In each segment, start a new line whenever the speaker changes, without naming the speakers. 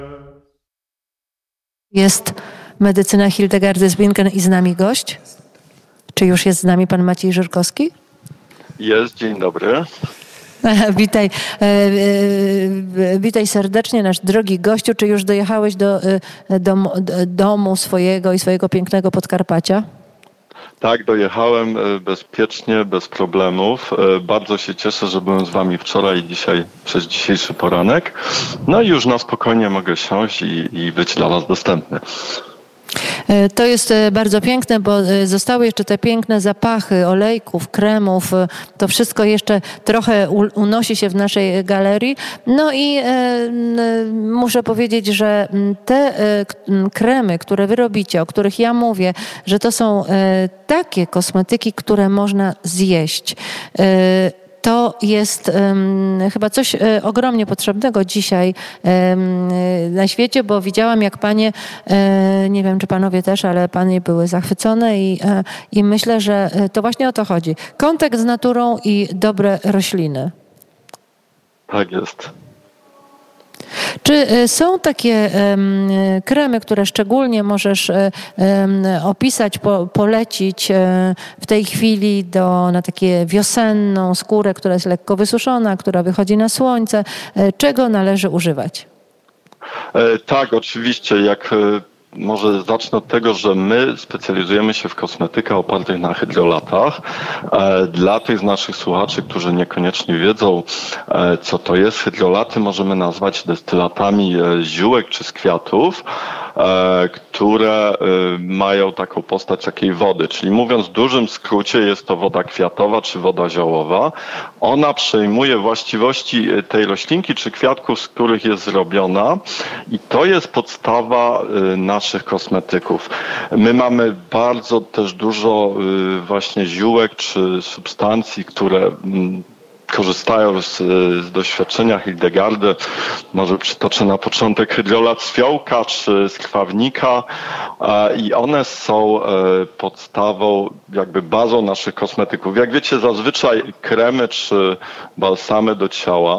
Jest medycyna Hildegardy Zbinken i z nami gość? Czy już jest z nami pan Maciej Żurkowski?
Jest, dzień dobry.
Witaj, witaj serdecznie, nasz drogi gościu. Czy już dojechałeś do domu swojego i swojego pięknego Podkarpacia?
Tak, dojechałem bezpiecznie, bez problemów. Bardzo się cieszę, że byłem z wami wczoraj i dzisiaj, przez dzisiejszy poranek. No i już na spokojnie mogę siąść i być dla was dostępny.
To jest bardzo piękne, bo zostały jeszcze te piękne zapachy olejków, kremów. To wszystko jeszcze trochę unosi się w naszej galerii. No i muszę powiedzieć, że te kremy, które wy robicie, o których ja mówię, że to są takie kosmetyki, które można zjeść. To jest chyba coś ogromnie potrzebnego dzisiaj na świecie, bo widziałam, jak panie, nie wiem czy panowie też, ale panie były zachwycone i myślę, że to właśnie o to chodzi. Kontakt z naturą i dobre rośliny.
Tak jest.
Czy są takie kremy, które szczególnie możesz opisać, polecić w tej chwili na takie wiosenną skórę, która jest lekko wysuszona, która wychodzi na słońce? Czego należy używać?
Tak, oczywiście. Może zacznę od tego, że my specjalizujemy się w kosmetykach opartych na hydrolatach. Dla tych z naszych słuchaczy, którzy niekoniecznie wiedzą, co to jest, hydrolaty możemy nazwać destylatami ziółek czy z kwiatów, które mają taką postać takiej wody. Czyli mówiąc w dużym skrócie, jest to woda kwiatowa czy woda ziołowa. Ona przejmuje właściwości tej roślinki czy kwiatków, z których jest zrobiona i to jest podstawa naszych kosmetyków. My mamy bardzo też dużo właśnie ziółek czy substancji, które korzystają z doświadczenia Hildegardy. Może przytoczę na początek hydrolat z fiołka czy z krwawnika i one są podstawą, jakby bazą naszych kosmetyków. Jak wiecie, zazwyczaj kremy czy balsamy do ciała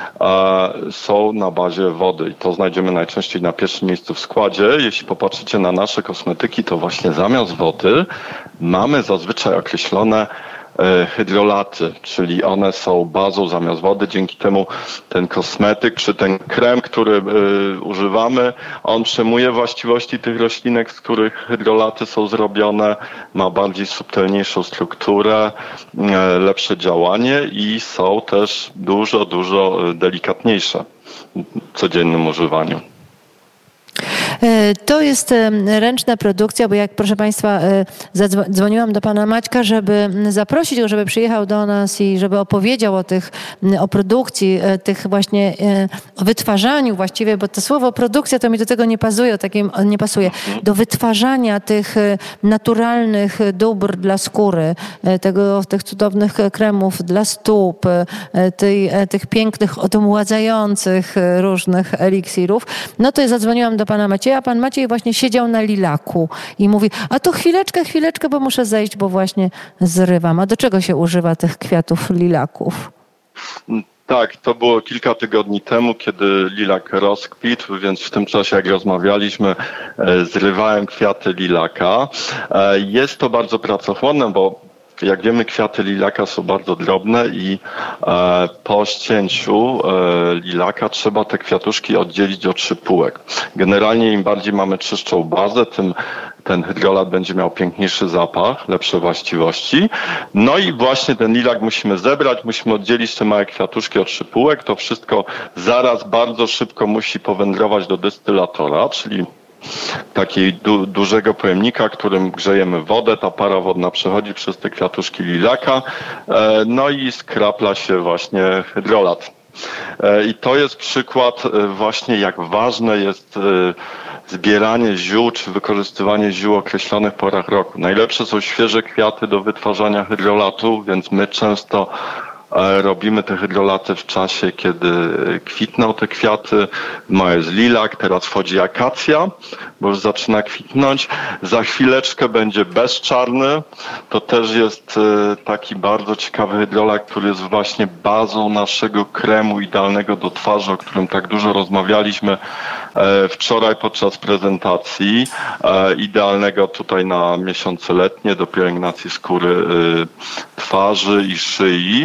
są na bazie wody i to znajdziemy najczęściej na pierwszym miejscu w składzie. Jeśli popatrzycie na nasze kosmetyki, to właśnie zamiast wody mamy zazwyczaj określone hydrolaty, czyli one są bazą zamiast wody. Dzięki temu ten kosmetyk czy ten krem, który używamy, on przejmuje właściwości tych roślinek, z których hydrolaty są zrobione, ma bardziej subtelniejszą strukturę, lepsze działanie i są też dużo delikatniejsze w codziennym używaniu.
To jest ręczna produkcja, bo jak proszę Państwa dzwoniłam do pana Maćka, żeby zaprosić go, żeby przyjechał do nas i żeby opowiedział o produkcji, tych właśnie, o wytwarzaniu właściwie, bo to słowo produkcja to mi do tego nie pasuje, do wytwarzania tych naturalnych dóbr dla skóry, tych cudownych kremów dla stóp, tych pięknych, odmładzających różnych eliksirów. No to ja zadzwoniłam do pana Macieja, a pan Maciej właśnie siedział na lilaku i mówi, a to chwileczkę, bo muszę zejść, bo właśnie zrywam. A do czego się używa tych kwiatów lilaków?
Tak, to było kilka tygodni temu, kiedy lilak rozkwitł, więc w tym czasie, jak rozmawialiśmy, zrywałem kwiaty lilaka. Jest to bardzo pracochłonne, bo jak wiemy, kwiaty lilaka są bardzo drobne i po ścięciu lilaka trzeba te kwiatuszki oddzielić od szypułek. Generalnie im bardziej mamy czystszą bazę, tym ten hydrolat będzie miał piękniejszy zapach, lepsze właściwości. No i właśnie ten lilak musimy zebrać, musimy oddzielić te małe kwiatuszki od szypułek. To wszystko zaraz bardzo szybko musi powędrować do destylatora, czyli takiej dużego pojemnika, którym grzejemy wodę. Ta para wodna przechodzi przez te kwiatuszki lilaka, no i skrapla się właśnie hydrolat. I to jest przykład właśnie, jak ważne jest zbieranie ziół czy wykorzystywanie ziół o określonych porach roku. Najlepsze są świeże kwiaty do wytwarzania hydrolatu, więc my często robimy te hydrolaty w czasie, kiedy kwitną te kwiaty. Jest lilak, teraz wchodzi akacja, bo już zaczyna kwitnąć. Za chwileczkę będzie bezczarny. To też jest taki bardzo ciekawy hydrolat, który jest właśnie bazą naszego kremu idealnego do twarzy, o którym tak dużo rozmawialiśmy. wczoraj podczas prezentacji, idealnego tutaj na miesiące letnie do pielęgnacji skóry twarzy i szyi.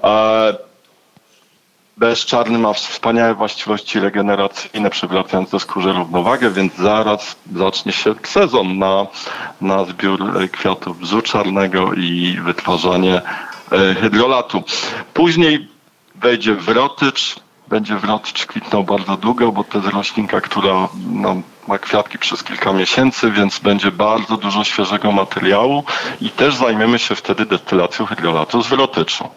Bezczarny ma wspaniałe właściwości regeneracyjne, przywracające skórze równowagę, więc zaraz zacznie się sezon na zbiór kwiatów bzu czarnego i wytwarzanie hydrolatu. Później wejdzie wrotycz, będzie wrotycz kwitnął bardzo długo, bo to jest roślinka, która ma kwiatki przez kilka miesięcy, więc będzie bardzo dużo świeżego materiału i też zajmiemy się wtedy destylacją hydrolatu z wrotyczu.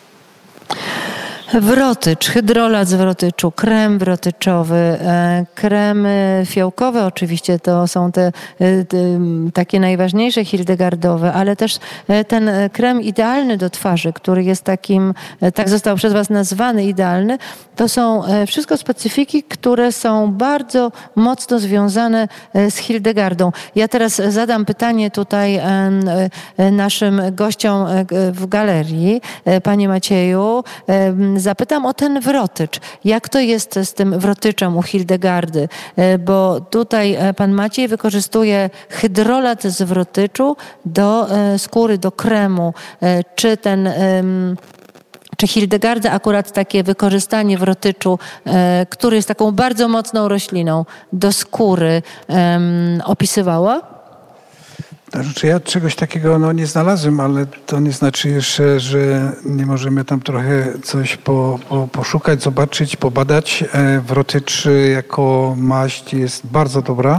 Wrotycz, hydrolat z wrotyczu, krem wrotyczowy, kremy fiołkowe oczywiście to są te takie najważniejsze hildegardowe, ale też ten krem idealny do twarzy, który jest takim, tak został przez Was nazwany idealny, to są wszystko specyfiki, które są bardzo mocno związane z Hildegardą. Ja teraz zadam pytanie tutaj naszym gościom w galerii. Panie Macieju, zapytam o ten wrotycz. Jak to jest z tym wrotyczem u Hildegardy? Bo tutaj pan Maciej wykorzystuje hydrolat z wrotyczu do skóry, do kremu. Czy Hildegarda akurat takie wykorzystanie wrotyczu, który jest taką bardzo mocną rośliną, do skóry opisywała?
Znaczy ja czegoś takiego nie znalazłem, ale to nie znaczy jeszcze, że nie możemy tam trochę coś poszukać, zobaczyć, pobadać. Wrotycz jako maść jest bardzo dobra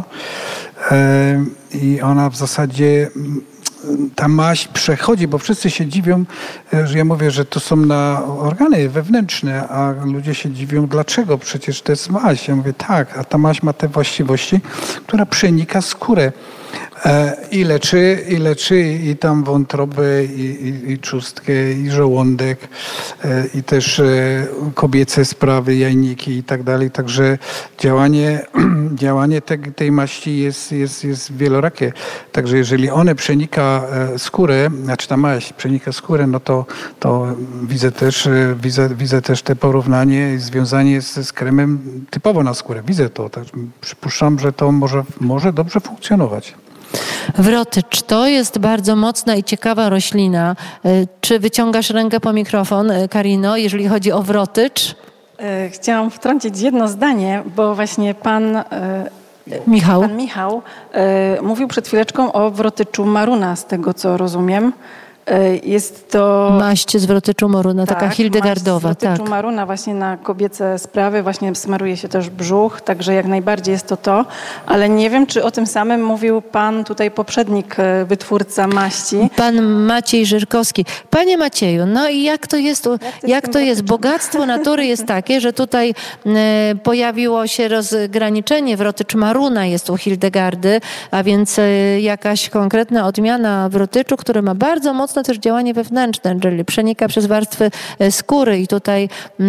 i ona w zasadzie ta maść przechodzi, bo wszyscy się dziwią, że ja mówię, że to są na organy wewnętrzne, a ludzie się dziwią, dlaczego? Przecież to jest maść. Ja mówię, tak, a ta maść ma te właściwości, która przenika skórę. I leczy i tam wątrobę, i trzustkę, i żołądek, i też kobiece sprawy, jajniki i tak dalej. Także działanie tej maści jest wielorakie. Także jeżeli one przenika skórę, znaczy ta maść przenika skórę, no to widzę też te porównanie i związanie z kremem typowo na skórę. Widzę to. Tak, przypuszczam, że to może dobrze funkcjonować.
Wrotycz to jest bardzo mocna i ciekawa roślina. Czy wyciągasz rękę po mikrofon, Karino, jeżeli chodzi o wrotycz?
Chciałam wtrącić jedno zdanie, bo właśnie pan Michał mówił przed chwileczką o wrotyczu maruna, z tego co rozumiem. Jest to
maść z wrotyczu maruna, taka hildegardowa.
Maść z wrotyczu maruna właśnie na kobiece sprawy, właśnie smaruje się też brzuch, także jak najbardziej jest to, ale nie wiem, czy o tym samym mówił pan tutaj poprzednik, wytwórca maści.
Pan Maciej Żyrkowski. Panie Macieju, no i jak to jest? Bogactwo natury jest takie, że tutaj pojawiło się rozgraniczenie, wrotycz maruna jest u Hildegardy, a więc jakaś konkretna odmiana wrotyczu, który ma bardzo mocno też działanie wewnętrzne, czyli przenika przez warstwy skóry i tutaj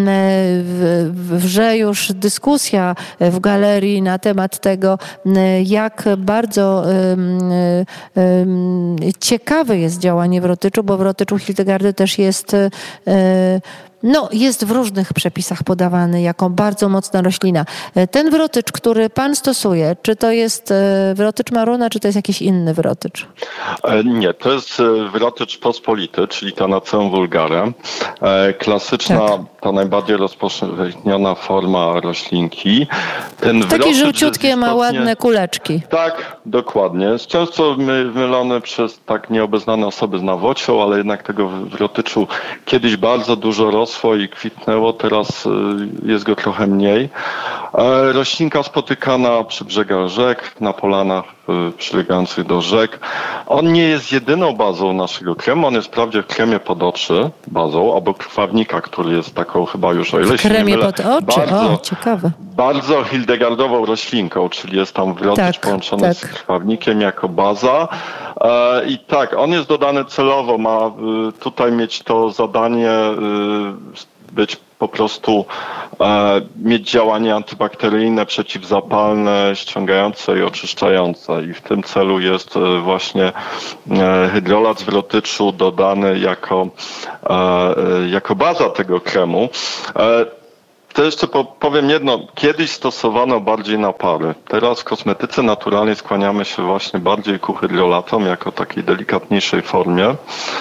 wrze już dyskusja w galerii na temat tego, jak bardzo ciekawe jest działanie wrotyczu, bo wrotycz u Hildegardy też jest jest w różnych przepisach podawany jako bardzo mocna roślina. Ten wrotycz, który pan stosuje, czy to jest wrotycz maruna, czy to jest jakiś inny wrotycz?
Nie, to jest wrotycz pospolity, czyli Tanaceum vulgare. Klasyczna, ta najbardziej rozpowszechniona forma roślinki.
Takie żółciutkie, ma ładne kuleczki.
Tak, dokładnie. Jest często mylone przez tak nieobeznane osoby z nawocią, ale jednak tego wrotyczu kiedyś bardzo dużo rosło i kwitnęło, teraz jest go trochę mniej. Roślinka spotykana przy brzegach rzek, na polanach przylegających do rzek. On nie jest jedyną bazą naszego kremu, on jest wprawdzie w kremie pod oczy bazą, albo krwawnika, który jest taką chyba już, o ile się nie mylę,
pod oczy, ciekawe.
Bardzo hildegardową roślinką, czyli jest tam wrotycz połączony z krwawnikiem jako baza. I tak, on jest dodany celowo, ma tutaj mieć to zadanie być po prostu mieć działanie antybakteryjne, przeciwzapalne, ściągające i oczyszczające. I w tym celu jest właśnie hydrolat z wrotyczu dodany jako baza tego kremu. To jeszcze powiem jedno. Kiedyś stosowano bardziej napary. Teraz w kosmetyce naturalnej skłaniamy się właśnie bardziej ku hydrolatom jako takiej delikatniejszej formie.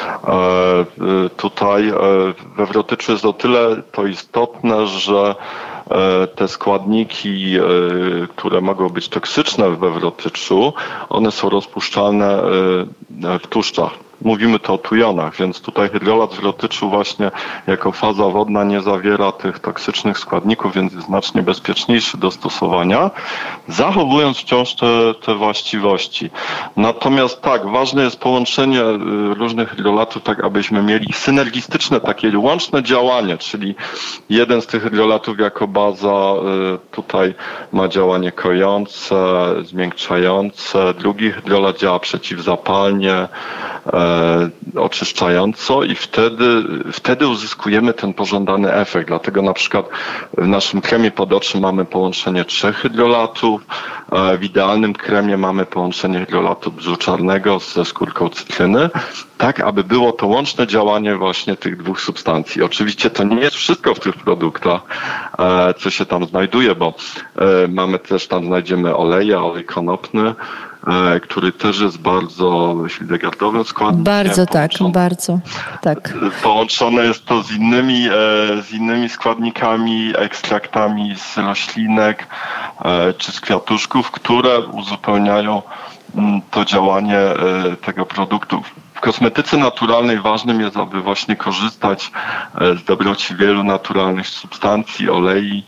Tutaj we wrotyczu jest o tyle to istotne, że te składniki, które mogą być toksyczne we wrotyczu, one są rozpuszczalne w tłuszczach. Mówimy to o tujonach, więc tutaj hydrolat w wrotyczu właśnie jako faza wodna nie zawiera tych toksycznych składników, więc jest znacznie bezpieczniejszy do stosowania, zachowując wciąż te właściwości. Natomiast tak, ważne jest połączenie różnych hydrolatów, tak abyśmy mieli synergistyczne, takie łączne działanie, czyli jeden z tych hydrolatów jako baza tutaj ma działanie kojące, zmiękczające, drugi hydrolat działa przeciwzapalnie, oczyszczająco i wtedy uzyskujemy ten pożądany efekt. Dlatego na przykład w naszym kremie pod oczy mamy połączenie 3 hydrolatów, w idealnym kremie mamy połączenie hydrolatu bzu czarnego ze skórką cytryny, tak aby było to łączne działanie właśnie tych dwóch substancji. Oczywiście to nie jest wszystko w tych produktach, co się tam znajduje, bo mamy też, tam znajdziemy olej konopny, który też jest bardzo hildegardowym składnikiem.
Bardzo tak.
Połączone jest to z innymi składnikami, ekstraktami z roślinek czy z kwiatuszków, które uzupełniają to działanie tego produktu. W kosmetyce naturalnej ważnym jest, aby właśnie korzystać z dobroci wielu naturalnych substancji, olei.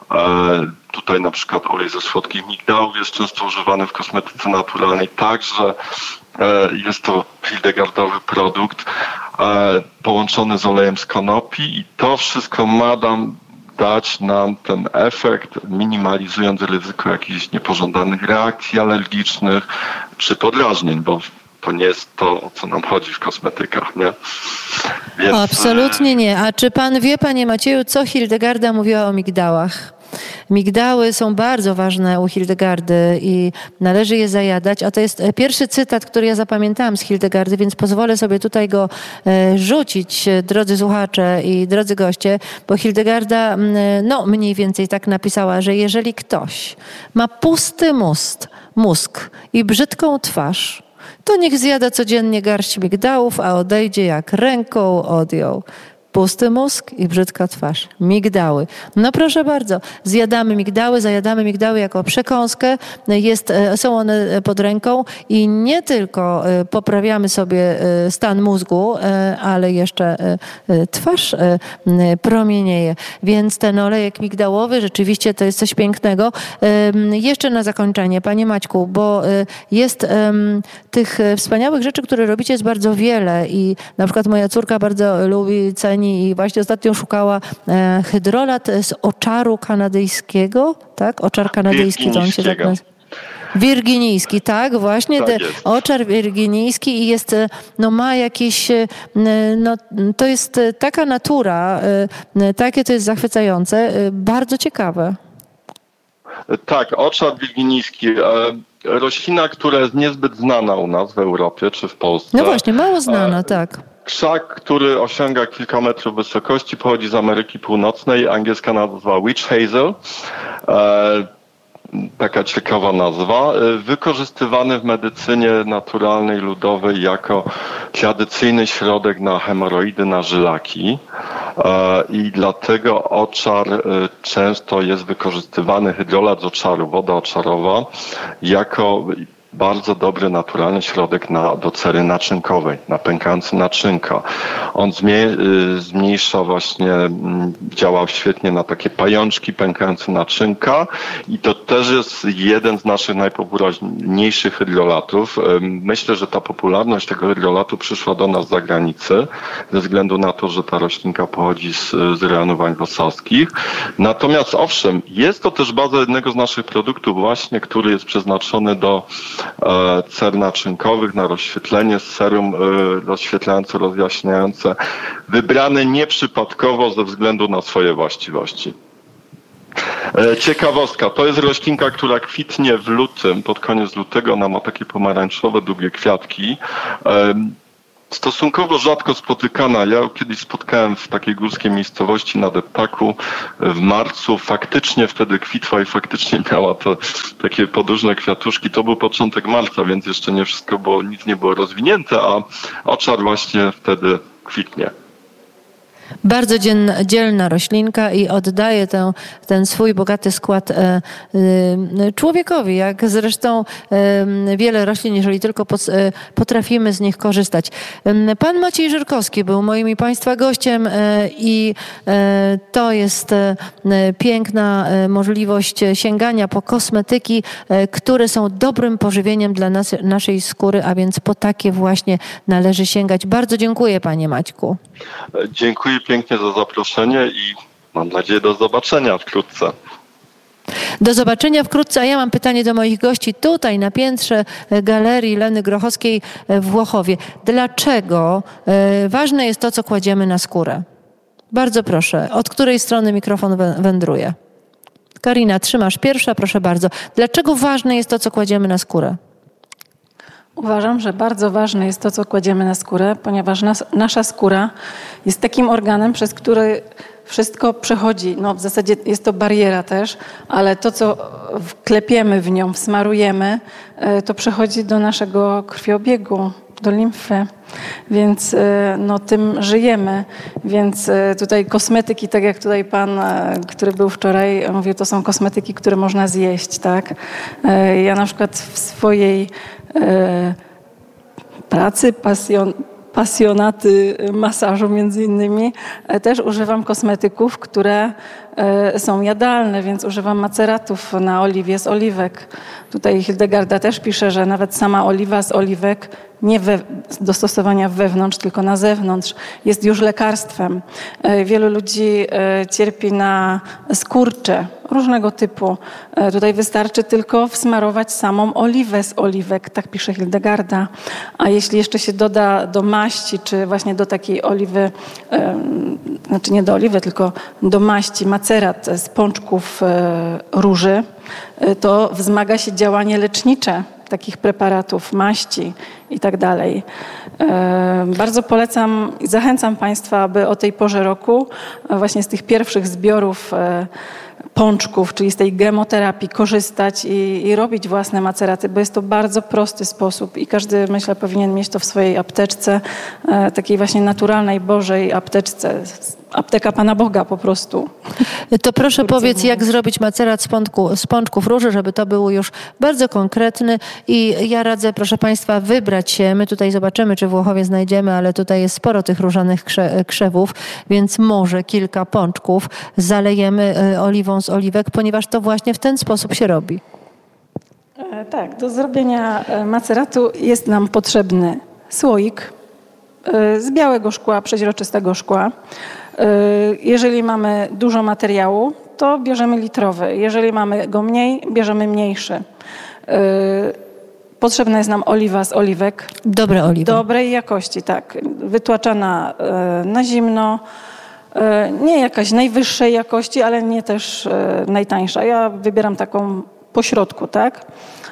Tutaj na przykład olej ze słodkich migdałów jest często używany w kosmetyce naturalnej, także jest to hildegardowy produkt połączony z olejem z konopi i to wszystko ma dać nam ten efekt, minimalizując ryzyko jakichś niepożądanych reakcji alergicznych czy podrażnień, bo to nie jest to, o co nam chodzi w kosmetykach, nie?
Więc... Absolutnie nie. A czy pan wie, panie Macieju, co Hildegarda mówiła o migdałach? Migdały są bardzo ważne u Hildegardy i należy je zajadać, a to jest pierwszy cytat, który ja zapamiętałam z Hildegardy, więc pozwolę sobie tutaj go rzucić, drodzy słuchacze i drodzy goście, bo Hildegarda mniej więcej tak napisała, że jeżeli ktoś ma pusty mózg i brzydką twarz, to niech zjada codziennie garść migdałów, a odejdzie jak ręką odjął. Pusty mózg i brzydka twarz. Migdały. No proszę bardzo, zjadamy migdały jako przekąskę. Są one pod ręką i nie tylko poprawiamy sobie stan mózgu, ale jeszcze twarz promienieje. Więc ten olejek migdałowy rzeczywiście to jest coś pięknego. Jeszcze na zakończenie, panie Maćku, bo jest tych wspaniałych rzeczy, które robicie, jest bardzo wiele i na przykład moja córka bardzo lubi, ceni i właśnie ostatnio szukała hydrolat z oczaru kanadyjskiego, tak? Oczar kanadyjski, to on się tak nazywa. Wirginijski, tak, właśnie.
Tak
oczar wirginijski i jest, ma jakieś, to jest taka natura, takie to jest zachwycające, bardzo ciekawe.
Tak, oczar wirginijski. Roślina, która jest niezbyt znana u nas w Europie czy w Polsce.
No właśnie, mało znana, tak.
Krzak, który osiąga kilka metrów wysokości, pochodzi z Ameryki Północnej. Angielska nazwa witch hazel. Taka ciekawa nazwa. Wykorzystywany w medycynie naturalnej, ludowej jako tradycyjny środek na hemoroidy, na żylaki. I dlatego oczar często jest wykorzystywany, hydrolat z oczaru, woda oczarowa, jako bardzo dobry, naturalny środek do cery naczynkowej, na pękające naczynka. On zmniejsza właśnie, działa świetnie na takie pajączki pękające naczynka i to też jest jeden z naszych najpopularniejszych hydrolatów. Myślę, że ta popularność tego hydrolatu przyszła do nas z zagranicy, ze względu na to, że ta roślinka pochodzi z rejonów anglosaskich. Natomiast owszem, jest to też baza jednego z naszych produktów właśnie, który jest przeznaczony do cer naczynkowych, na rozświetlenie z serum rozświetlające, rozjaśniające, wybrane nieprzypadkowo ze względu na swoje właściwości. Ciekawostka, to jest roślinka, która kwitnie w lutym, pod koniec lutego, ona ma takie pomarańczowe, długie kwiatki. stosunkowo rzadko spotykana. Ja kiedyś spotkałem w takiej górskiej miejscowości na deptaku w marcu. Faktycznie wtedy kwitła i faktycznie miała to takie podróżne kwiatuszki. To był początek marca, więc jeszcze nie wszystko było, nic nie było rozwinięte, a oczar właśnie wtedy kwitnie.
Bardzo dzielna roślinka i oddaje ten swój bogaty skład człowiekowi, jak zresztą wiele roślin, jeżeli tylko potrafimy z nich korzystać. Pan Maciej Żyrkowski był moim i Państwa gościem i to jest piękna możliwość sięgania po kosmetyki, które są dobrym pożywieniem dla naszej skóry, a więc po takie właśnie należy sięgać. Bardzo dziękuję, panie Maćku.
Dziękuję pięknie za zaproszenie i mam nadzieję do zobaczenia wkrótce.
Do zobaczenia wkrótce, a ja mam pytanie do moich gości tutaj na piętrze Galerii Leny Grochowskiej w Włochowie. Dlaczego ważne jest to, co kładziemy na skórę? Bardzo proszę, od której strony mikrofon wędruje? Karina, trzymasz pierwsza, proszę bardzo. Dlaczego ważne jest to, co kładziemy na skórę?
Uważam, że bardzo ważne jest to, co kładziemy na skórę, ponieważ nasza skóra jest takim organem, przez który wszystko przechodzi. No, w zasadzie jest to bariera też, ale to, co wklepiemy w nią, wsmarujemy, to przechodzi do naszego krwiobiegu, do limfy. Więc no, tym żyjemy. Więc tutaj kosmetyki, tak jak tutaj pan, który był wczoraj, mówił, to są kosmetyki, które można zjeść, tak? Ja na przykład w swojej pracy, pasjonaty masażu między innymi, też używam kosmetyków, które są jadalne, więc używam maceratów na oliwie z oliwek. Tutaj Hildegarda też pisze, że nawet sama oliwa z oliwek nie do stosowania wewnątrz, tylko na zewnątrz, jest już lekarstwem. Wielu ludzi cierpi na skurcze różnego typu. Tutaj wystarczy tylko wsmarować samą oliwę z oliwek, tak pisze Hildegarda. A jeśli jeszcze się doda do maści, czy właśnie do takiej oliwy, znaczy nie do oliwy, tylko do maści, macerat z pączków róży, to wzmaga się działanie lecznicze takich preparatów, maści i tak dalej. Bardzo polecam i zachęcam Państwa, aby o tej porze roku właśnie z tych pierwszych zbiorów pączków, czyli z tej gemoterapii korzystać i robić własne maceraty, bo jest to bardzo prosty sposób i każdy, myślę, powinien mieć to w swojej apteczce, takiej właśnie naturalnej, Bożej apteczce. Apteka Pana Boga po prostu.
To proszę powiedz, jak zrobić macerat z pączków róży, żeby to było już bardzo konkretny i ja radzę, proszę Państwa, wybrać się. My tutaj zobaczymy, czy w Włochowie znajdziemy, ale tutaj jest sporo tych różanych krzewów, więc może kilka pączków zalejemy oliwą z oliwek, ponieważ to właśnie w ten sposób się robi.
Tak, do zrobienia maceratu jest nam potrzebny słoik z białego szkła, przeźroczystego szkła. Jeżeli mamy dużo materiału, to bierzemy litrowy. Jeżeli mamy go mniej, bierzemy mniejszy. Potrzebna jest nam oliwa z oliwek.
Dobre oliwy.
Dobrej jakości, tak. Wytłaczana na zimno. Nie jakaś najwyższej jakości, ale nie też najtańsza. Ja wybieram taką pośrodku, tak.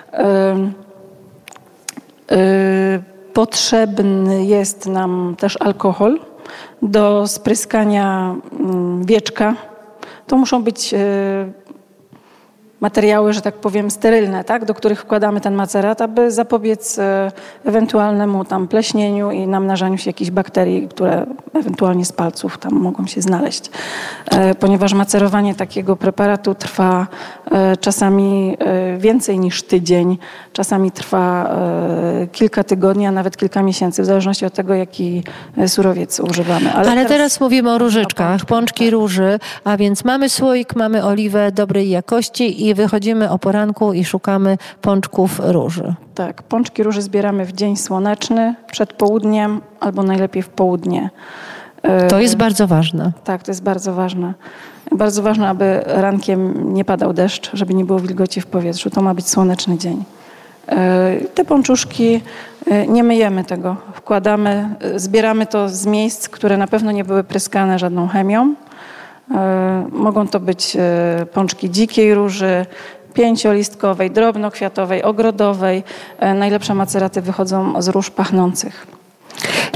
Potrzebny jest nam też alkohol do spryskania wieczka. To muszą być materiały, że tak powiem, sterylne, tak, do których wkładamy ten macerat, aby zapobiec ewentualnemu tam pleśnieniu i namnażaniu się jakichś bakterii, które ewentualnie z palców tam mogą się znaleźć. Ponieważ macerowanie takiego preparatu trwa czasami więcej niż tydzień, czasami trwa kilka tygodni, a nawet kilka miesięcy, w zależności od tego, jaki surowiec używamy.
Ale teraz mówimy o różyczkach, pączki róży, a więc mamy słoik, mamy oliwę dobrej jakości i wychodzimy o poranku i szukamy pączków róży.
Tak, pączki róży zbieramy w dzień słoneczny, przed południem albo najlepiej w południe.
To jest bardzo ważne.
Tak, to jest bardzo ważne. Bardzo ważne, aby rankiem nie padał deszcz, żeby nie było wilgoci w powietrzu. To ma być słoneczny dzień. Te pączuszki, nie myjemy tego. Wkładamy, zbieramy to z miejsc, które na pewno nie były pryskane żadną chemią. Mogą to być pączki dzikiej róży, pięciolistkowej, drobnokwiatowej, ogrodowej. Najlepsze maceraty wychodzą z róż pachnących.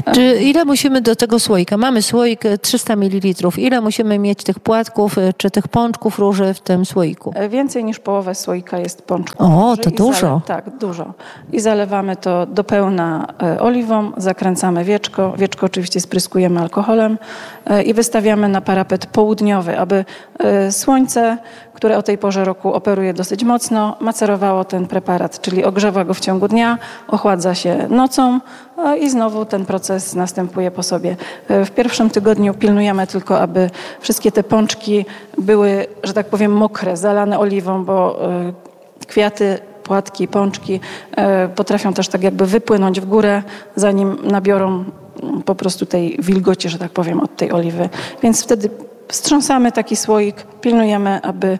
Czy ile musimy do tego słoika? Mamy słoik 300 ml. Ile musimy mieć tych płatków czy tych pączków róży w tym słoiku?
Więcej niż połowę słoika jest pączków
róży. To dużo.
Tak, dużo. I zalewamy to do pełna oliwą, zakręcamy wieczko. Wieczko oczywiście spryskujemy alkoholem i wystawiamy na parapet południowy, aby słońce, które o tej porze roku operuje dosyć mocno, macerowało ten preparat, czyli ogrzewa go w ciągu dnia, ochładza się nocą i znowu ten proces następuje po sobie. W pierwszym tygodniu pilnujemy tylko, aby wszystkie te pączki były, że tak powiem, mokre, zalane oliwą, bo kwiaty, płatki, pączki potrafią też tak jakby wypłynąć w górę, zanim nabiorą po prostu tej wilgoci, że tak powiem, od tej oliwy. Więc wtedy wstrząsamy taki słoik, pilnujemy, aby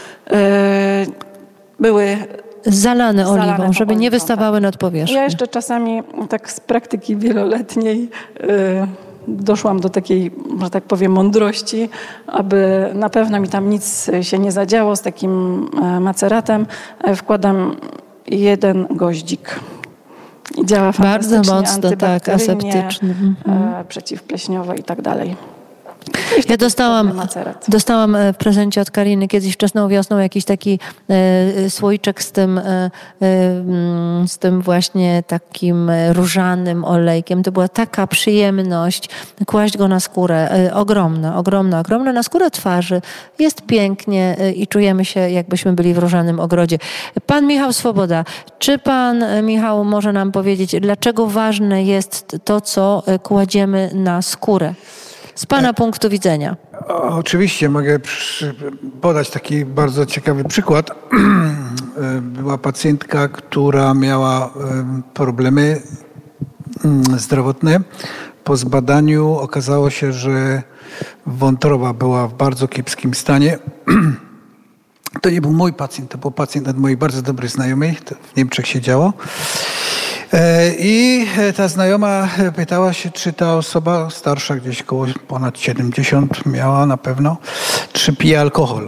były
zalane oliwą, żeby nie wystawały nad powierzchnię.
Ja jeszcze czasami tak z praktyki wieloletniej doszłam do takiej, że tak powiem, mądrości, aby na pewno mi tam nic się nie zadziało z takim maceratem. Wkładam 1 goździk. I działa fantastycznie,
bardzo mocno, tak, aseptyczny.
Przeciwpleśniowo i tak dalej.
Ja dostałam w prezencie od Kariny kiedyś wczesną wiosną jakiś taki słoiczek z tym właśnie takim różanym olejkiem. To była taka przyjemność kłaść go na skórę. Ogromna na skórę twarzy. Jest pięknie i czujemy się, jakbyśmy byli w różanym ogrodzie. Pan Michał Swoboda, czy pan Michał może nam powiedzieć, dlaczego ważne jest to, co kładziemy na skórę? Z pana punktu widzenia.
Oczywiście mogę podać taki bardzo ciekawy przykład. Była pacjentka, która miała problemy zdrowotne. Po zbadaniu okazało się, że wątroba była w bardzo kiepskim stanie. To nie był mój pacjent, to był pacjent od mojej bardzo dobrej znajomej. To w Niemczech się działo. I ta znajoma pytała się, czy ta osoba starsza, gdzieś koło ponad 70 miała na pewno, czy pije alkohol.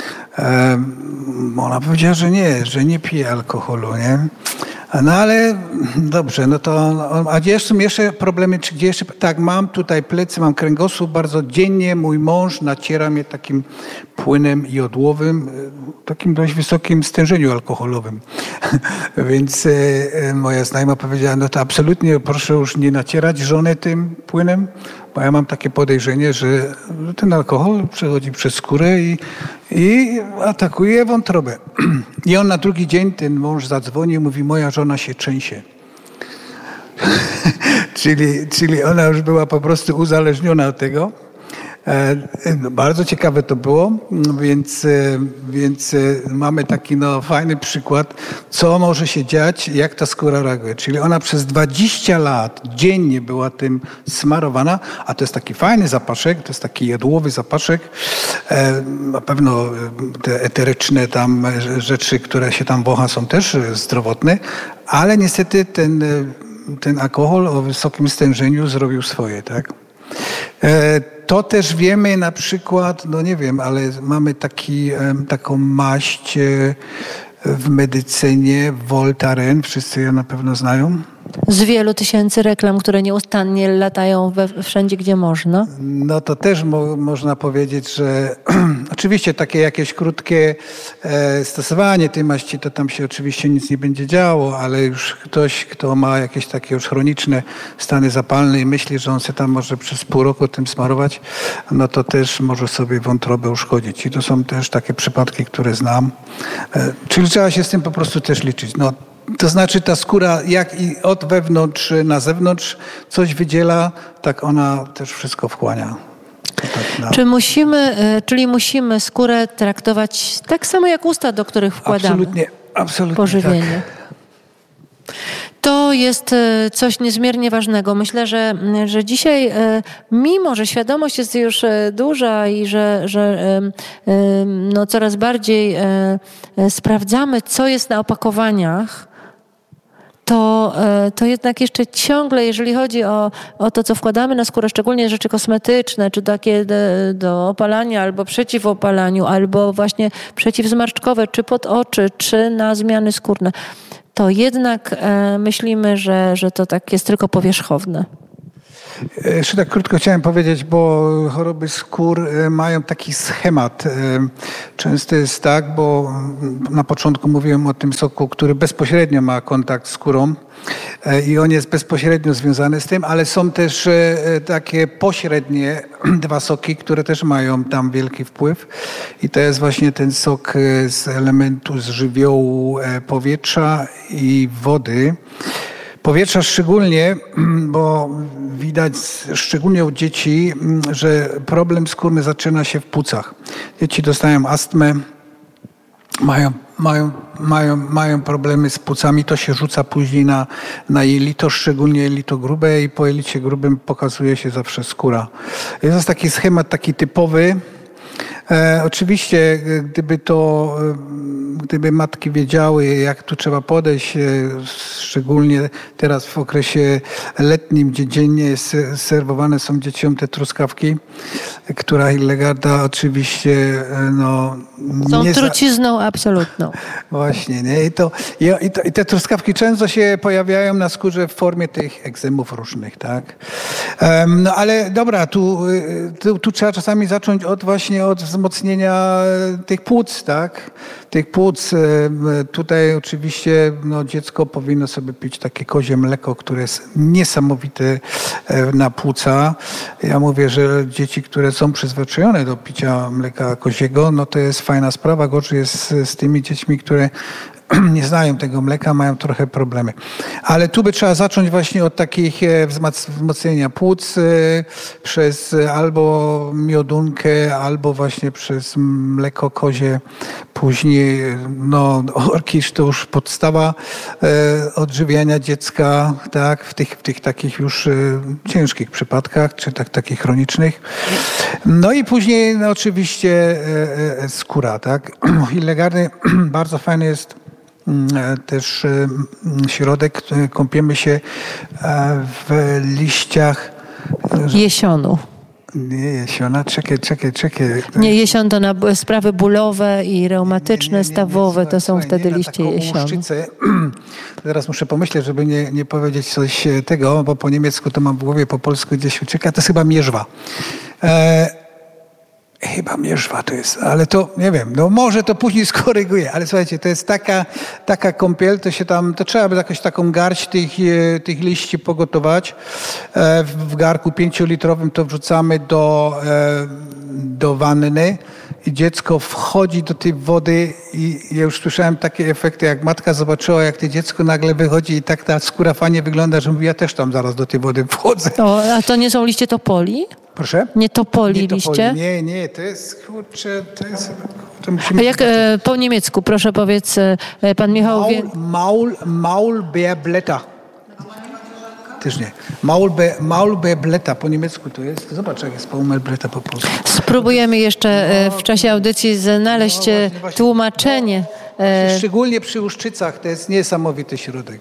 Ona powiedziała, że nie pije alkoholu, nie? No ale dobrze, no to, a gdzie są jeszcze problemy, czy gdzie jeszcze, tak, mam tutaj plecy, mam kręgosłup, bardzo dziennie mój mąż naciera mnie takim płynem jodłowym, takim dość wysokim stężeniu alkoholowym. Więc moja znajoma powiedziała, no to absolutnie proszę już nie nacierać żonę tym płynem, bo ja mam takie podejrzenie, że ten alkohol przechodzi przez skórę i atakuje wątrobę. I on na drugi dzień, ten mąż zadzwonił, mówi, moja żona się trzęsie. czyli ona już była po prostu uzależniona od tego. Bardzo ciekawe to było, więc mamy taki fajny przykład, co może się dziać, jak ta skóra reaguje. Czyli ona przez 20 lat dziennie była tym smarowana, a to jest taki fajny zapaszek, to jest taki jodłowy zapaszek. Na pewno te eteryczne tam rzeczy, które się tam wącha, są też zdrowotne, ale niestety ten alkohol o wysokim stężeniu zrobił swoje, tak? To też wiemy na przykład, no nie wiem, ale mamy taką maść w medycynie, Voltaren, wszyscy ją na pewno znają.
Z wielu tysięcy reklam, które nieustannie latają wszędzie, gdzie można.
No to też można powiedzieć, że oczywiście takie jakieś krótkie stosowanie tej maści, to tam się oczywiście nic nie będzie działo, ale już ktoś, kto ma jakieś takie już chroniczne stany zapalne i myśli, że on się tam może przez pół roku tym smarować, no to też może sobie wątrobę uszkodzić. I to są też takie przypadki, które znam. Czyli trzeba się z tym po prostu też liczyć. No, to znaczy ta skóra, jak i od wewnątrz na zewnątrz coś wydziela, tak ona też wszystko wchłania.
Czyli musimy skórę traktować tak samo jak usta, do których wkładamy
absolutnie
pożywienie.
Tak.
To jest coś niezmiernie ważnego. Myślę, że dzisiaj, mimo że świadomość jest już duża i że coraz bardziej sprawdzamy, co jest na opakowaniach, to jednak jeszcze ciągle, jeżeli chodzi o to, co wkładamy na skórę, szczególnie rzeczy kosmetyczne, czy takie do opalania, albo przeciw opalaniu, albo właśnie przeciwzmarszczkowe, czy pod oczy, czy na zmiany skórne, to jednak myślimy, że to tak jest tylko powierzchowne.
Jeszcze tak krótko chciałem powiedzieć, bo choroby skór mają taki schemat. Często jest tak, bo na początku mówiłem o tym soku, który bezpośrednio ma kontakt z skórą i on jest bezpośrednio związany z tym, ale są też takie pośrednie dwa soki, które też mają tam wielki wpływ i to jest właśnie ten sok z elementu z żywiołu powietrza i wody. Powietrza szczególnie, bo widać szczególnie u dzieci, że problem skórny zaczyna się w płucach. Dzieci dostają astmę, mają problemy z płucami, to się rzuca później na jelito, szczególnie jelito grube i po jelicie grubym pokazuje się zawsze skóra. Jest taki schemat taki typowy. Oczywiście, gdyby matki wiedziały, jak tu trzeba podejść, szczególnie teraz w okresie letnim, gdzie dziennie serwowane są dzieciom te truskawki, która Hildegarda oczywiście
są trucizną absolutną.
Właśnie, nie? I te truskawki często się pojawiają na skórze w formie tych egzemów różnych, tak? No ale dobra, tu trzeba czasami zacząć od wzmocnienia tych płuc, tak? Tych płuc. Tutaj oczywiście dziecko powinno sobie pić takie kozie mleko, które jest niesamowite na płuca. Ja mówię, że dzieci, które są przyzwyczajone do picia mleka koziego, no to jest fajna sprawa. Gorzej jest z tymi dziećmi, które nie znają tego mleka, mają trochę problemy. Ale tu by trzeba zacząć właśnie od takich wzmocnienia płuc przez albo miodunkę, albo właśnie przez mleko kozie. Później orkisz to już podstawa odżywiania dziecka, tak, w tych takich już ciężkich przypadkach, czy takich chronicznych. No i później oczywiście skóra, tak. Hildegardy bardzo fajny jest też środek, kąpiemy się w liściach
jesionu.
Nie jesiona, czekaj.
Nie, jesion to na sprawy bólowe i reumatyczne, stawowe, to są wtedy liście jesionu.
Teraz muszę pomyśleć, żeby nie powiedzieć coś tego, bo po niemiecku to mam w głowie, po polsku gdzieś ucieka, to jest chyba mierzwa. Chyba mierzwa to jest, ale to nie wiem, może to później skoryguję, ale słuchajcie, to jest taka kąpiel, to trzeba by jakoś taką garść tych liści pogotować. W garku 5-litrowym to wrzucamy do wanny i dziecko wchodzi do tej wody i ja już słyszałem takie efekty, jak matka zobaczyła, jak to dziecko nagle wychodzi i tak ta skóra fajnie wygląda, że mówi, ja też tam zaraz do tej wody wchodzę.
A to nie są liście topoli?
Proszę?
Nie topoli liście?
Nie, to jest, kurczę,
A jak po niemiecku, proszę powiedz, pan Michał...
Maulbeerblätter. Też nie. Maulbeerblätter po niemiecku to jest. Zobacz, jak jest Maulbeerblätter po polsku.
Spróbujemy jeszcze w czasie audycji znaleźć tłumaczenie.
Szczególnie przy łuszczycach to jest niesamowity środek.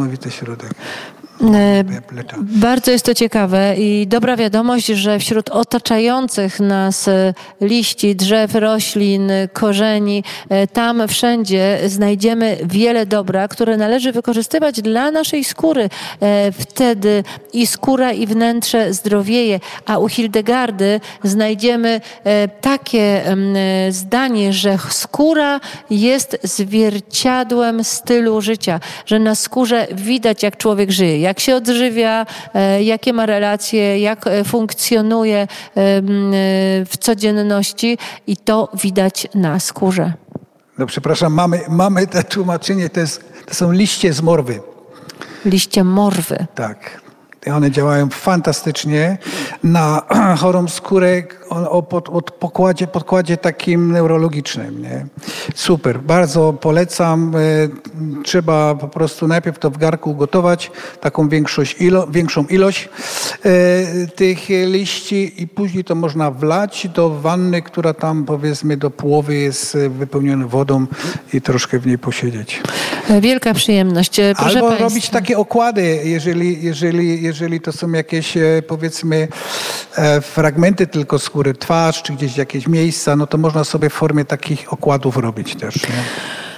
Bardzo jest to ciekawe i dobra wiadomość, że wśród otaczających nas liści, drzew, roślin, korzeni, tam wszędzie znajdziemy wiele dobra, które należy wykorzystywać dla naszej skóry. Wtedy i skóra, i wnętrze zdrowieje. A u Hildegardy znajdziemy takie zdanie, że skóra jest zwierciadłem stylu życia, że na skórze widać, jak człowiek żyje, jak się odżywia, jakie ma relacje, jak funkcjonuje w codzienności i to widać na skórze.
No przepraszam, mamy to tłumaczenie, to są liście z morwy.
Liście morwy.
Tak. One działają fantastycznie na chorą skórę o podkładzie takim neurologicznym. Nie? Super, bardzo polecam. Trzeba po prostu najpierw to w garku ugotować, taką większą ilość tych liści i później to można wlać do wanny, która tam powiedzmy do połowy jest wypełniona wodą i troszkę w niej posiedzieć.
Wielka przyjemność. Proszę
albo
Państwa.
Robić takie okłady, jeżeli to są jakieś powiedzmy fragmenty tylko skóry, twarz czy gdzieś jakieś miejsca, no to można sobie w formie takich okładów robić też. Nie?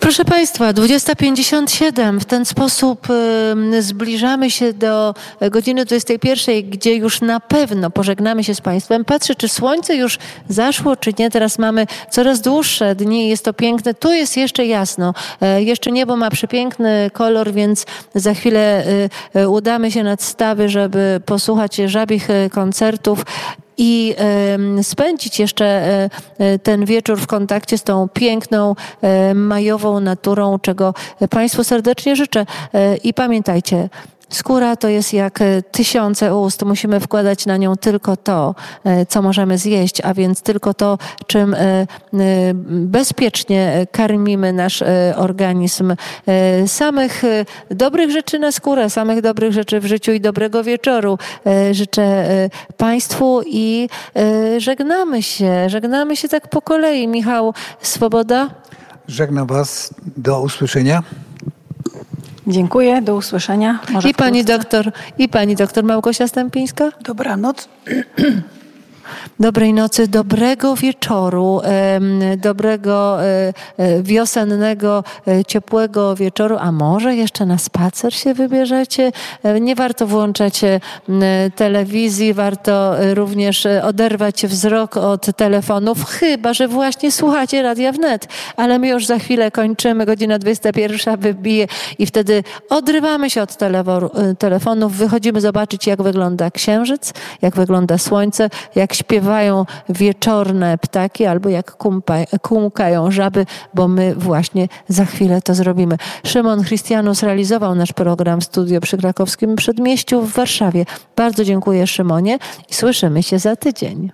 Proszę Państwa, 20:57. W ten sposób zbliżamy się do godziny 21, gdzie już na pewno pożegnamy się z Państwem. Patrzę, czy słońce już zaszło, czy nie. Teraz mamy coraz dłuższe dni. Jest to piękne. Tu jest jeszcze jasno. Jeszcze niebo ma przepiękny kolor, więc za chwilę udamy się nad stawy, żeby posłuchać żabich koncertów i spędzić jeszcze ten wieczór w kontakcie z tą piękną, majową naturą, czego Państwu serdecznie życzę. I pamiętajcie, skóra to jest jak 1000 ust. Musimy wkładać na nią tylko to, co możemy zjeść, a więc tylko to, czym bezpiecznie karmimy nasz organizm. Samych dobrych rzeczy na skórę, samych dobrych rzeczy w życiu i dobrego wieczoru życzę Państwu i żegnamy się. Żegnamy się tak po kolei. Michał Swoboda.
Żegnam Was. Do usłyszenia.
Dziękuję, do usłyszenia. Może
I pani doktor Małgosia Stępińska.
Dobranoc.
Dobrej nocy, dobrego wieczoru, dobrego wiosennego, ciepłego wieczoru, a może jeszcze na spacer się wybierzecie. Nie warto włączać telewizji, warto również oderwać wzrok od telefonów, chyba że właśnie słuchacie Radia Wnet. Ale my już za chwilę kończymy, godzina 21 wybije i wtedy odrywamy się od telefonów, wychodzimy zobaczyć, jak wygląda księżyc, jak wygląda słońce, jak śpiewają wieczorne ptaki albo jak kumkają żaby, bo my właśnie za chwilę to zrobimy. Szymon Christianus realizował nasz program Studio przy Krakowskim Przedmieściu w Warszawie. Bardzo dziękuję, Szymonie, i słyszymy się za tydzień.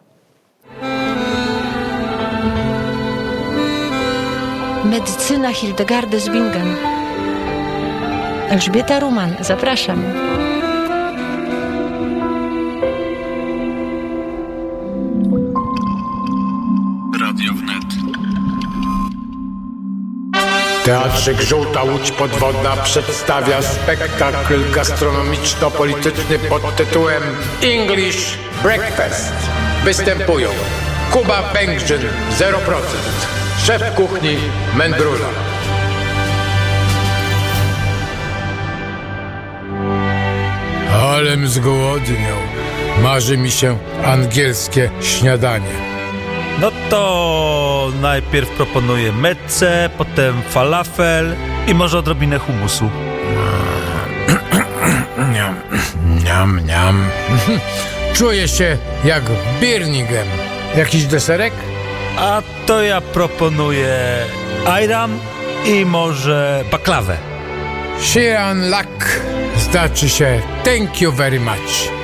Medycyna Hildegardy z Bingen. Elżbieta Ruman, zapraszam.
Radio Wnet.
Teatrzyk Żółta Łódź Podwodna przedstawia spektakl gastronomiczno-polityczny pod tytułem English Breakfast. Występują Kuba Pękrzyn 0%, szef kuchni Mendrula. Alem zgłodniał. Marzy mi się angielskie śniadanie.
No to najpierw proponuję meccę, potem falafel i może odrobinę humusu.
Niam. Czuję się jak w Birmingham. Jakiś deserek?
A to ja proponuję ayran i może baklawę.
Shiran Lak znaczy się thank you very much.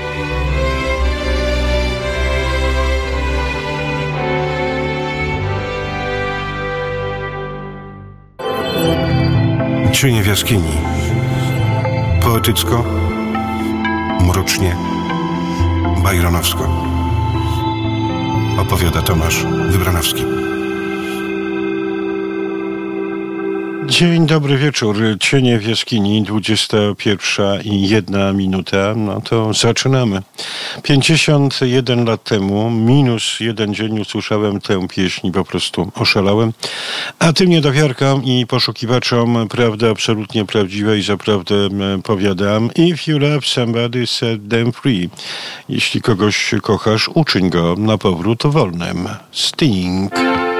Cienie w jaskini. Poetycko, mrocznie, bajronowsko. Opowiada Tomasz Wybranowski.
Dzień dobry wieczór. Cienie w jaskini, 21:01. No to zaczynamy. 51 lat temu, minus jeden dzień, usłyszałem tę pieśń i po prostu oszalałem. A tym niedowiarkom i poszukiwaczom prawdy absolutnie prawdziwej za prawdę powiadam: if you love somebody, set them free. Jeśli kogoś kochasz, uczyń go na powrót wolnym. Sting.